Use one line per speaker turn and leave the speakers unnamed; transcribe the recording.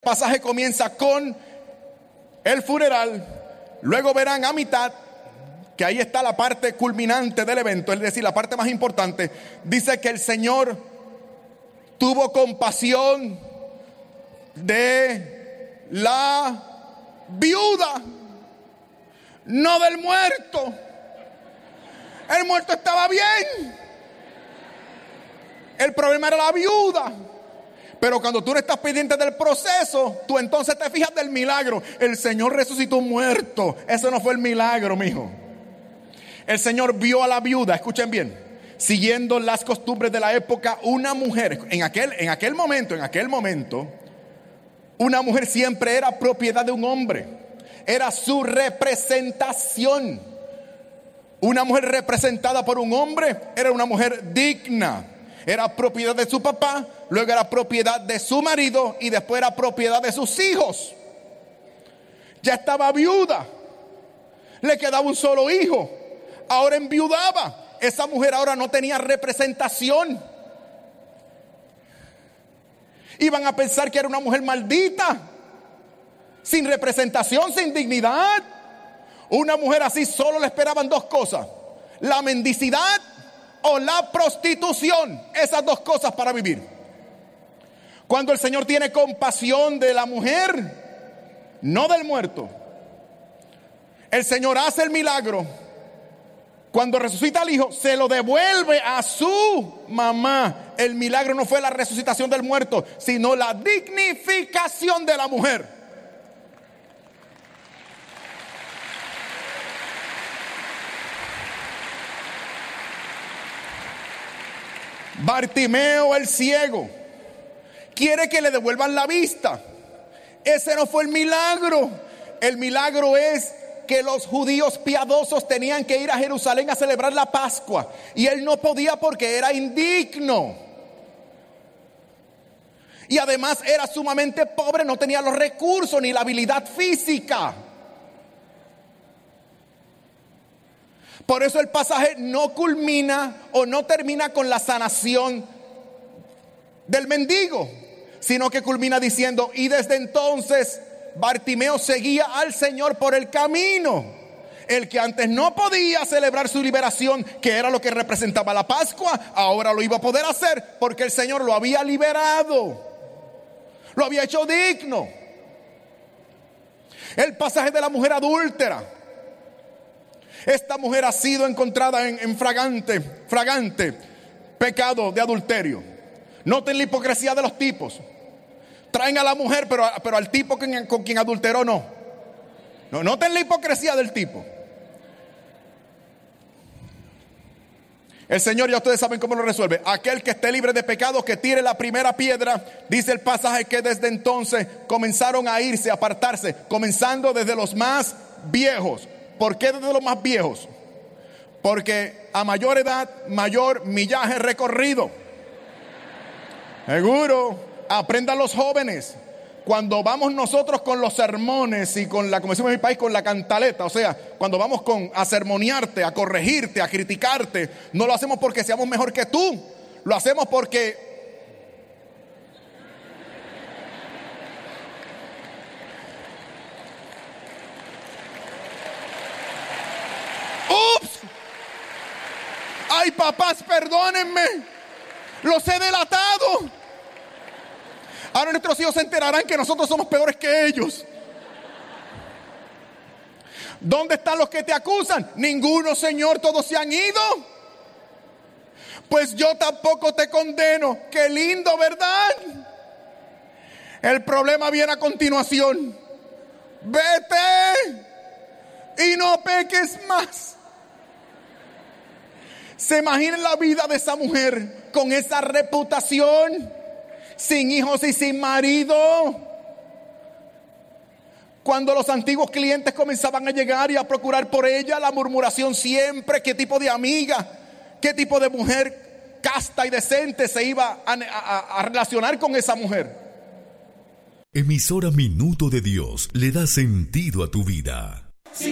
pasaje comienza con el funeral. Luego verán a mitad que ahí está la parte culminante del evento, es decir, la parte más importante. Dice que el Señor tuvo compasión de la viuda, no del muerto. El muerto estaba bien. El problema era la viuda. Pero cuando tú no estás pendiente del proceso, tú entonces te fijas del milagro. El Señor resucitó un muerto. Eso no fue el milagro, mijo. El Señor vio a la viuda, escuchen bien, siguiendo las costumbres de la época. Una mujer, en aquel momento, una mujer siempre era propiedad de un hombre. Era su representación. Una mujer representada por un hombre era una mujer digna. Era propiedad de su papá, luego era propiedad de su marido y después era propiedad de sus hijos. Ya estaba viuda. Le quedaba un solo hijo. Ahora enviudaba. Esa mujer ahora no tenía representación. Iban a pensar que era una mujer maldita, sin representación, sin dignidad. Una mujer así solo le esperaban dos cosas: la mendicidad o la prostitución. Esas dos cosas para vivir. Cuando el Señor tiene compasión de la mujer, no del muerto, el Señor hace el milagro. Cuando resucita al hijo, se lo devuelve a su mamá. El milagro no fue la resucitación del muerto, sino la dignificación de la mujer. Bartimeo el ciego quiere que le devuelvan la vista. Ese no fue el milagro. El milagro es que los judíos piadosos tenían que ir a Jerusalén a celebrar la Pascua, y él no podía porque era indigno. Y además era sumamente pobre, no tenía los recursos ni la habilidad física. Por eso el pasaje no culmina o no termina con la sanación del mendigo, sino que culmina diciendo: y desde entonces Bartimeo seguía al Señor por el camino. El que antes no podía celebrar su liberación, que era lo que representaba la Pascua, ahora lo iba a poder hacer porque el Señor lo había liberado, lo había hecho digno. El pasaje de la mujer adúltera. Esta mujer ha sido encontrada en fragante pecado de adulterio. Noten la hipocresía de los tipos. Traen a la mujer, pero al tipo con quien adulteró no. Noten la hipocresía del tipo. El Señor, ya ustedes saben cómo lo resuelve. Aquel que esté libre de pecado, que tire la primera piedra. Dice el pasaje que desde entonces comenzaron a irse, a apartarse, comenzando desde los más viejos. ¿Por qué desde los más viejos? Porque a mayor edad, mayor millaje recorrido. Seguro, aprendan los jóvenes. Cuando vamos nosotros con los sermones y con la, como decimos en mi país, con la cantaleta, o sea, cuando vamos a sermonearte, a corregirte, a criticarte, no lo hacemos porque seamos mejor que tú. Lo hacemos porque ¡ups! ¡Ay, papás, perdónenme! ¡Los he delatado! Ahora nuestros hijos se enterarán que nosotros somos peores que ellos. ¿Dónde están los que te acusan? Ninguno, Señor, todos se han ido. Pues yo tampoco te condeno. Qué lindo, ¿verdad? El problema viene a continuación. Vete y no peques más. ¿Se imaginan la vida de esa mujer con esa reputación? Sin hijos y sin marido. Cuando los antiguos clientes comenzaban a llegar y a procurar por ella, la murmuración siempre: ¿qué tipo de amiga, qué tipo de mujer casta y decente se iba a relacionar con esa mujer?
Emisora Minuto de Dios le da sentido a tu vida.